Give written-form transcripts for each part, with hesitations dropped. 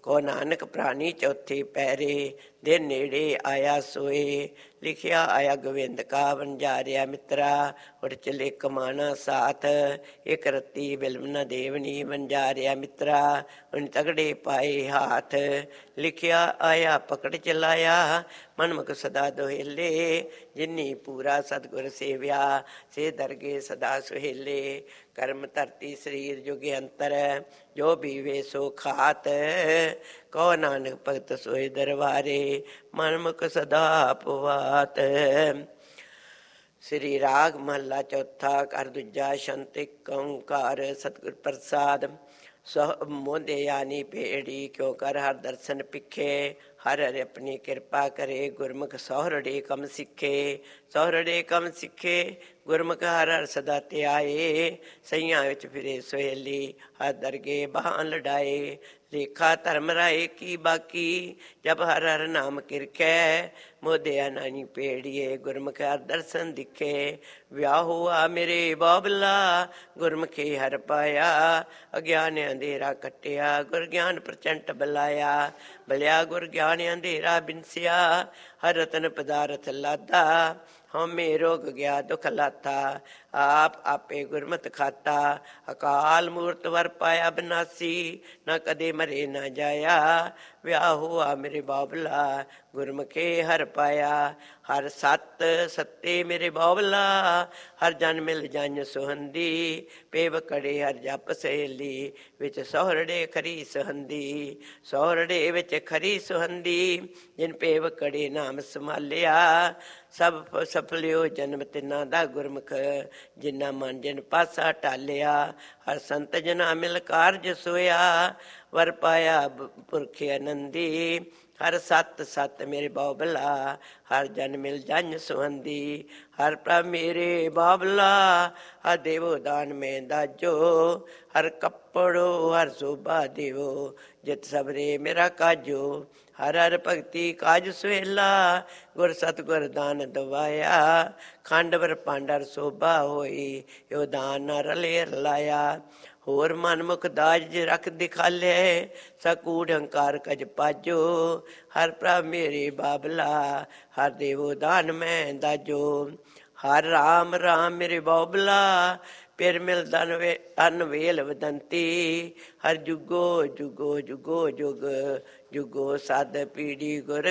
ਕੋ ਨਾਨਕ ਪ੍ਰਾਣੀ ਚੌਥੇ ਪੈਰੇ, ਦੇ ਨੇੜੇ ਆਇਆ ਸੋਏ। ਲਿਖਿਆ ਆਇਆ ਗੋਬਿੰਦ ਕਾ ਵਣਜਾਰਿਆ ਮਿੱਤਰਾ, ਉੱਠ ਚਲੇ ਕਮਾਣਾ ਸਾਥ। ਇੱਕ ਰੱਤੀ ਬਿਲਮ ਨ ਦੇਵਨੀ ਵਣਜਾਰਿਆ ਮਿੱਤਰਾ, ਉਨ ਤਗੜੇ ਪਾਏ ਹਾਥ। ਲਿਖਿਆ ਆਇਆ ਪਕੜ ਚਲਾਇਆ, ਮਨਮੁਖ ਸਦਾ ਦੁਹੇਲੇ। ਜਿਨੀ ਪੂਰਾ ਸਤਿਗੁਰ ਸੇਵਿਆ, ਸੇ ਦਰਗੇ ਸਦਾ ਸੁਹੇਲੇ। ਕਰਮ ਧਰਤੀ ਸਰੀਰ ਜੁਗ ਅੰਤਰ, ਜੋ ਬੀਵੇ ਸੋ ਖਾਤ। ਕਹੋ ਨਾਨਕ ਭਗਤ ਸੋਏ ਦਰਬਾਰੇ, ਮਨਮੁਖ ਸਦਾ ਪਵਾਤ। ਸ੍ਰੀ ਰਾਗ ਮਹੱਲਾ ਚੌਥਾ। ਘਰ ਦੂਜਾ। ਛੰਤ ਏਕ ਓਂਕਾਰ ਸਤਿਗੁਰ ਪ੍ਰਸਾਦ। ਸੋ ਮੋਦੇ ਯਾਨੀ ਭੇੜੀ, ਕਿਉ ਕਰ ਹਰ ਦਰਸ਼ਨ ਪਿੱਖੇ। ਹਰ ਹਰਿ ਆਪਣੀ ਕਿਰਪਾ ਕਰੇ, ਗੁਰਮੁਖ ਸਹੁਰੜੇ ਕਮ ਸਿੱਖੇ। ਸਹੁਰੜੇ ਕਮ ਸਿੱਖੇ, ਗੁਰਮੁਖ ਹਰ ਹਰ ਸਦਾ ਧਿਆਏ। ਸਈਆਂ ਵਿੱਚ ਫਿਰੇ ਸੁਹੇਲੀ, ਹਰ ਦਰਗੇ ਬਾਹਾਂ ਲਡਾਏ। ਲੇਖਾ ਧਰਮ ਰਾਏ ਕੀ ਬਾਕੀ, ਜਬ ਹਰ ਹਰ ਨਾਮ ਕਿਰਖੈ। ਮੋਦਿਆ ਨਾਨੀ ਭੇੜੀਏ, ਗੁਰਮੁਖ ਹਰ ਦਰਸ਼ਨ ਦਿਖੇ। ਵਿਆਹ ਹੋਆ ਮੇਰੇ ਬਾਬਲਾ, ਗੁਰਮੁਖੀ ਹਰ ਪਾਇਆ। ਅਗਿਆਨ ਅੰਧੇਰਾ ਕੱਟਿਆ, ਗੁਰ ਗਿਆਨ ਪ੍ਰਚੰਡ ਬਲਾਇਆ। ਬਲਿਆ ਗੁਰ ਗਿਆਨ ਅੰਧੇਰਾ ਬਿਨਸਿਆ, ਹਰ ਰਤਨ ਪਦਾਰਥ ਲਾਦਾ। ਹਉਮੈ ਰੋਗ ਗਿਆ ਦੁਖ ਲਾਥਾ, ਆਪ ਆਪੇ ਗੁਰਮਤਿ ਖਾਤਾ। ਅਕਾਲ ਮੂਰਤਿ ਵਰ ਪਾਇਆ ਬਿਨਾਸੀ, ਨਾ ਕਦੇ ਮਰੇ ਨਾ ਜਾਇਆ। ਵਿਆਹ ਹੋਆ ਮੇਰੇ ਬਾਬਲਾ, ਗੁਰਮੁਖੇ ਹਰ ਪਾਇਆ। ਹਰ ਸੱਤ ਸੱਤੇ ਮੇਰੇ ਬਾਬਲਾ, ਹਰ ਜਨ ਮਿਲ ਜਨ ਸੁਹੰਦੀ। ਪੇਵ ਕੜੇ ਹਰ ਜਪ ਸਹੇਲੀ, ਵਿੱਚ ਸਹੁਰੜੇ ਖਰੀ ਸੁਹੰਦੀ। ਸਹੁਰੜੇ ਵਿੱਚ ਖਰੀ ਸੁਹੰਦੀ, ਜਿਨ ਪੇਵ ਕੜੇ ਨਾਮ ਸੰਭਾਲਿਆ। ਸਭ ਸਫਲਿਓ ਜਨਮ ਤਿੰਨਾਂ ਦਾ ਗੁਰਮੁਖ, ਜਿਨਾ ਮਨ ਜਿਨ ਪਾਸਾ ਟਾਲਿਆ। ਹਰ ਸੰਤ ਜਨਾ ਮਿਲ ਕਾਰਜ ਸੋਇਆ, ਵਰ ਪਾਇਆ ਪੁਰਖ ਆਨੰਦੀ। ਹਰ ਸੱਤ ਸੱਤ ਮੇਰੇ ਬਾਬਲਾ, ਹਰ ਜਨ ਮਿਲ ਜਨ ਸੁਹੰਦੀ। ਹਰ ਪ੍ਰਭ ਮੇਰੇ ਬਾਬਲਾ, ਹਰ ਦੇਵੋ ਦਾਨ ਮੈਂ ਦਾਜੋ। ਹਰ ਕੱਪੜੋ ਹਰ ਸੋਭਾ ਦੇਵੋ, ਜਿਤ ਸਬਰੇ ਮੇਰਾ ਕਾਜੋ। ਹਰ ਹਰ ਭਗਤੀ ਕਾਜ ਸੁਹੇਲਾ, ਗੁਰ ਸਤਿਗੁਰ ਦਾਨ ਦਵਾਇਆ। ਖੰਡ ਬ੍ਰਹਮੰਡ ਹਰ ਸੋਭਾ ਹੋਈ, ਇਹੋ ਦਾਨ ਨਾ ਰਲੇ ਰਲਾਇਆ। ਹੋਰ ਮਨਮੁਖ ਦਾਜ ਰਖ ਦਿਖਾਲੇ, ਸਕੂੜ ਹੰਕਾਰ ਕਜ ਪਾਜੋ। ਹਰ ਪ੍ਰਭ ਮੇਰੇ ਬਾਬਲਾ, ਹਰ ਦੇਵੋ ਦਾਨ ਮੈਂ ਦਾਜੋ। ਹਰ ਰਾਮ ਰਾਮ ਮੇਰੇ ਬਾਬਲਾ, ਪਿਰ ਮਿਲ ਤਨ ਵੇਲ ਵਦੰਤੀ। ਹਰ ਜੁਗੋ ਜੁਗੋ ਜੁਗੋ ਜੁਗ, ਜੁਗੋ ਸਦ ਪੀੜੀ ਗੁਰ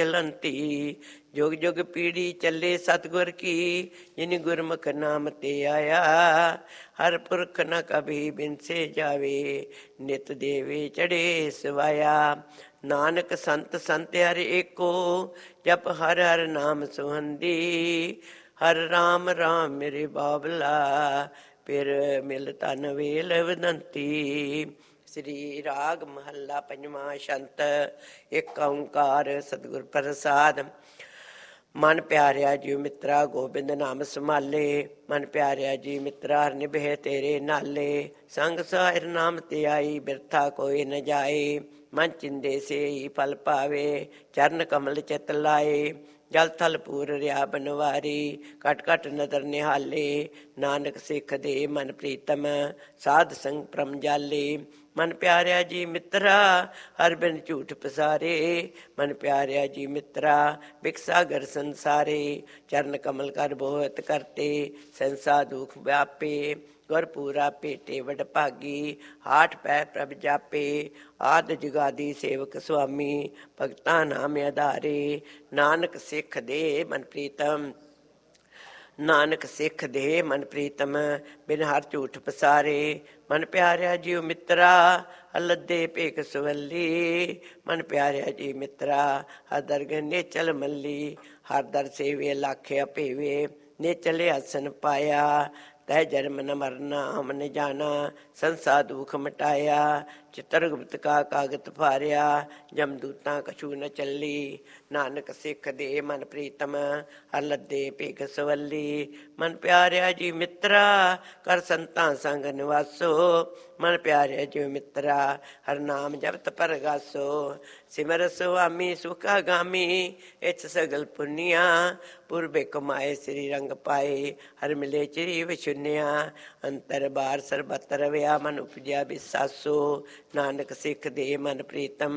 ਚਲੰਤੀ। ਜੁਗ ਜੁਗ ਪੀੜੀ ਚੱਲੇ ਸਤਿਗੁਰ ਕੀ, ਜਿਨ ਗੁਰਮੁਖ ਨਾਮ ਤੇ ਆਇਆ। ਹਰ ਪੁਰਖ ਨ ਕਭੀ ਬਿਨਸੇ ਜਾਵੇ, ਨਿਤ ਦੇਵੇ ਚੜੇ ਸਵਾਇਆ। ਨਾਨਕ ਸੰਤ ਸੰਤ ਹਰ ਏਕੋ, ਜਪ ਹਰ ਹਰ ਨਾਮ ਸੁਹੰਦੀ। ਹਰ ਰਾਮ ਰਾਮ ਮੇਰੇ ਬਾਬਲਾ, ਪਿਰ ਮਿਲ ਤਨ ਵੇਲ ਵਦੰਤੀ। ਸ੍ਰੀ ਰਾਗ ਮਹੱਲਾ ਪੰਜਵਾਂ। ਛੰਤ ਏਕ ਓਂਕਾਰ ਸਤਿਗੁਰ ਪ੍ਰਸਾਦ। ਮਨ ਪਿਆਰਿਆ ਜੀ ਮਿੱਤਰਾ, ਗੋਬਿੰਦ ਨਾਮ ਸੰਭਾਲੇ। ਮਨ ਪਿਆਰਿਆ ਜੀ ਮਿੱਤਰਾ, ਹਰ ਨਿਭੇ ਤੇਰੇ ਨਾਲੇ। ਸੰਗ ਸਾਹਿਰ ਨਾਮ ਤੇ ਆਈ, ਬਿਰਥਾ ਕੋਈ ਨ ਜਾਏ। ਮਨ ਚਿੰਦੇ ਸੇ ਫਲ ਪਾਵੇ, ਚਰਨ ਕਮਲ ਚਿਤ ਲਾਏ। ਜਲ ਥਲ ਪੂਰ ਰਿਆ ਬਨਵਾਰੀ, ਘਟ ਘਟ ਨਦਰ ਨਿਹਾਲੇ। ਨਾਨਕ ਸਿੱਖ ਦੇ ਮਨ ਪ੍ਰੀਤਮ, ਸਾਧ ਸੰਗ ਪ੍ਰਮ ਜਾਲੇ। ਮਨ ਪਿਆਰਿਆ ਜੀ ਮਿੱਤਰਾ, ਹਰ ਬਿਨ ਝੂਠ ਪਸਾਰੇ। ਮਨ ਪਿਆਰਿਆ ਜੀ ਮਿੱਤਰਾ, ਬਿਖ ਸਾਗਰ ਸੰਸਾਰੇ। ਚਰਨ ਕਮਲ ਕਰ ਬੋਹਤ ਕਰਤੇ, ਸੰਸਾ ਦੁਖ ਵਿਆਪੇ। ਗੁਰ ਪੂਰਾ ਭੇਟੇ ਵਡ ਭਾਗੀ, ਹਾਠ ਪੈ ਪ੍ਰਭ ਜਾਪੇ। ਆਦਿ ਜੁਗਾਦੀ ਸੇਵਕ ਸੁਆਮੀ, ਭਗਤਾਂ ਨਾਮ ਆਧਾਰੇ। ਨਾਨਕ ਸਿੱਖ ਦੇ ਮਨ ਪ੍ਰੀਤਮ, ਨਾਨਕ ਸਿੱਖ ਦੇ ਮਨ ਪ੍ਰੀਤਮ, ਬਿਨ ਹਰ ਝੂਠ ਪਸਾਰੇ। ਮਨ ਪਿਆਰਿਆ ਜੀਉ ਮਿੱਤਰਾ, ਲੱਦੇ ਭੇਖ ਸਵੱਲੀ। ਮਨ ਪਿਆਰਿਆ ਜੀ ਮਿੱਤਰਾ, ਹਰ ਦਰਗਹ ਨੇਚਲ ਮੱਲੀ। ਹਰ ਦਰ ਸੇਵੇ ਲਾਖਿਆ ਭੇਵੇ, ਨੇਚਲ ਆਸਨ ਪਾਇਆ। ਤੈ ਜਨਮ ਨ ਮਰਨਾ ਅਮਨ ਜਾਣਾ, ਸੰਸਾ ਦੁਖ ਮਟਾਇਆ। ਚਿਤਰ ਗੁਪਤ ਕਾ ਕਾਗਤ ਫਾਰਿਆ, ਜਮਦੂਤਾਂ ਕਛੂ ਨ ਚੱਲੀ। ਨਾਨਕ ਸਿੱਖ ਦੇ ਮਨ ਪ੍ਰੀਤਮ, ਹਰ ਲੱਦੇ ਭੇਖ ਸਵੱਲੀ। ਮਨ ਪਿਆਰਿਆ ਜੀ ਮਿੱਤਰਾ, ਕਰ ਸੰਤਾਂ ਸੰਗ ਨਿਵਾਸੋ। ਮਨ ਪਿਆਰਿਆ ਜੀ ਮਿੱਤਰਾ, ਹਰ ਨਾਮ ਜਪਤ ਪਰਗਾਸੋ। ਸਿਮਰ ਸੁਆਮੀ ਸੁਖਾਗਾਮੀ, ਇਛ ਸਗਲ ਪੁੰਨੀਆਂ। ਪੁਰਬੇ ਕਮਾਏ ਸ੍ਰੀ ਰੰਗ ਪਾਏ, ਹਰ ਮਿਲੇ ਚਿਰੀ ਵਿਛੁੰਨਿਆ। ਅੰਤਰ ਬਾਰ ਸਰਬਤ ਰਵਿਆ, ਮਨ ਉਪਜਿਆ ਬਿਸਾਸੋ। ਨਾਨਕ ਸਿੱਖ ਦੇ ਮਨ ਪ੍ਰੀਤਮ,